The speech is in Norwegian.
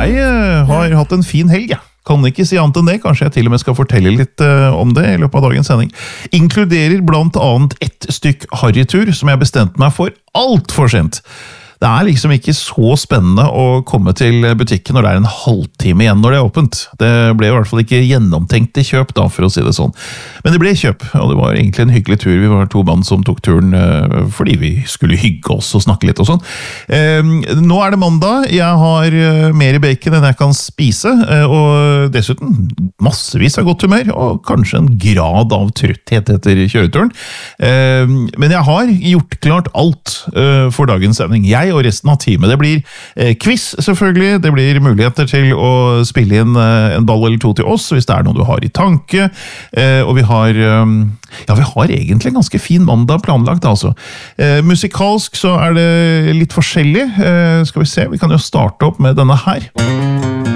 Jeg har hatt en fin helg, jeg. Kan ikke si annet enn det, kanskje jeg til og med skal fortelle litt om det i løpet av dagens sending. Inkluderer blant annet ett stykk harrytur som jeg bestemte meg for alt for sent. Det liksom ikke så spennende å komme til butikken når det en halvtime igjen når det åpent. Det ble i hvert fall ikke gjennomtenkt i kjøp da, for å si det sånn. Men det ble kjøp, og det var egentlig en hyggelig tur. Vi var 2 mann som tok turen fordi vi skulle hygge oss og snakke litt og sånn. Nå det mandag, jeg har mer bacon enn jeg kan spise, og dessuten massevis av godt humør, og kanskje en grad av trøtthet etter kjøreturen. Men jeg har gjort klart alt for dagens sending. Jeg og resten av teamet. Det blir quiz, selvfølgelig. Det blir muligheter til å spille inn en ball eller 2 til oss, hvis det noe du har i tanke. Og vi har egentlig en ganske fin mandag planlagt, altså. Musikalsk så det litt forskjellig. Skal vi se, vi kan jo starte opp med denne her.